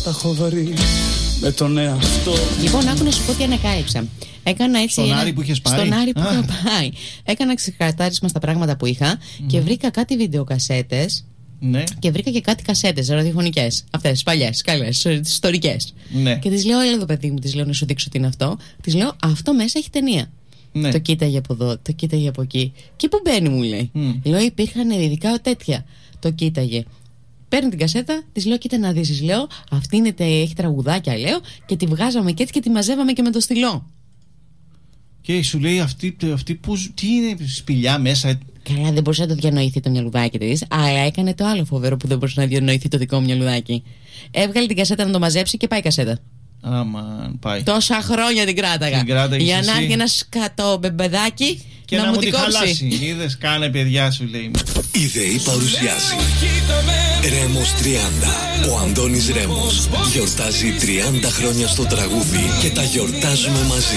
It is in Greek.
τα έχω βρει με τον εαυτό. Λοιπόν, άκου να σου πω τι ανακάλυψα. Έκανα έτσι. Στον Άρη που είχες πάει. Στον Άρη που είχα πάει. Έκανα ξεκαθάρισμα στα πράγματα που είχα και βρήκα κάτι βιντεοκασέτες. Ναι. Και βρήκα και κάτι κασέτες ραδιοφωνικές. Αυτές, παλιές, καλές, ιστορικές. Ναι. Και της λέω, έλα εδώ παιδί μου, της λέω να σου δείξω τι είναι αυτό. Της λέω, αυτό μέσα έχει ταινία. Ναι. Το κοίταγε από εδώ, το κοίταγε από εκεί. Και πού μπαίνει, μου λέει. Λέω, υπήρχαν ειδικά τέτοια. Το κοίταγε. Παίρνει την κασέτα, της λέω, κοίτα να δεις. Λέω, αυτή είναι, έχει τραγουδάκια, λέω, και τη βγάζαμε και έτσι και τη μαζεύαμε και με το στυλό. Και σου λέει αυτή που. Τι είναι, σπηλιά μέσα. Καλά, δεν μπορούσε να το διανοηθεί το μυαλουδάκι της, αλλά έκανε το άλλο φοβερό που δεν μπορούσε να διανοηθεί το δικό μου μυαλουδάκι. Έβγαλε την κασέτα να το μαζέψει και πάει η κασέτα. Αμαν, πάει. Τόσα χρόνια την κράταγα. Για να έρθει ένα σκατό μπεμπεδάκι και να μου τη χαλάσει. Είδες, κάνε παιδιά, σου λέει. Η ΔΕΗ παρουσιάζει Ρέμος 30. Ο Αντώνης Ρέμος γιορτάζει 30 χρόνια στο τραγούδι και τα γιορτάζουμε μαζί.